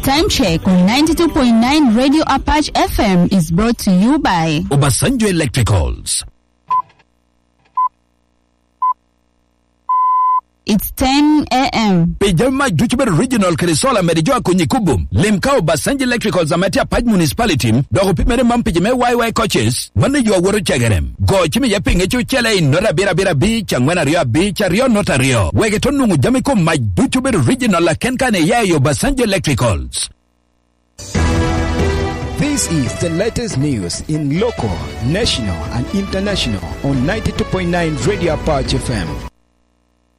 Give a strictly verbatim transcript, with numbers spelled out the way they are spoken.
Time check on ninety-two point nine Radio Apache F M is brought to you by Obasanjo Electricals. It's ten a.m. Pejama Duchber Regional Krisola Merijoa Kunyikubum. Limkao Basanji Electrical Zamatia Paj Municipality. Dogo Pimere Mampijame Y Y coaches. Manage your word chagarem. Go Chimi Yaping Echu Chele in Nora Bira Bira Beach and Rio Beach Rio Notario. Wegetonu Jamiko my Duchber Regional Kenkane Yayo Basanji Electricals. This is the latest news in local, national and international on ninety-two point nine Radio Apache F M.